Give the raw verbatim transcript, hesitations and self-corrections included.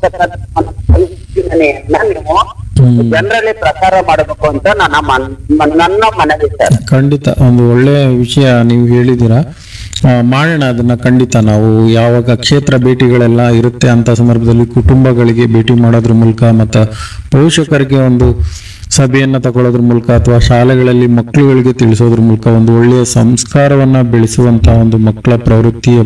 ಸಂಘಟನೆಯನ್ನ ನೀವು ಜನರಲ್ಲಿ ಪ್ರಚಾರ ಮಾಡಬೇಕು ಅಂತ ನನ್ನ ಮನ್- ಮ- ನನ್ನ ಮನವಿ ಸರ್. ಖಂಡಿತ ಒಂದು ಒಳ್ಳೆ ವಿಷಯ ನೀವು ಹೇಳಿದ್ದೀರಾ. ಆ, ಮಾಡೋಣ ಅದನ್ನ ಖಂಡಿತ. ನಾವು ಯಾವಾಗ ಕ್ಷೇತ್ರ ಭೇಟಿಗಳೆಲ್ಲ ಇರುತ್ತೆ ಅಂತ ಸಂದರ್ಭದಲ್ಲಿ ಕುಟುಂಬಗಳಿಗೆ ಭೇಟಿ ಮಾಡೋದ್ರ ಮೂಲಕ ಮತ್ತು ಪೋಷಕರಿಗೆ ಒಂದು ಸಭೆಯನ್ನ ತಗೊಳ್ಳೋದ್ರ ಮೂಲಕ ಅಥವಾ ಶಾಲೆಗಳಲ್ಲಿ ಮಕ್ಕಳುಗಳಿಗೆ ತಿಳಿಸೋದ್ರ ಮೂಲಕ ಒಂದು ಒಳ್ಳೆಯ ಸಂಸ್ಕಾರವನ್ನ ಬೆಳೆಸುವಂತಹ ಒಂದು ಮಕ್ಕಳ ಪ್ರವೃತ್ತಿಯ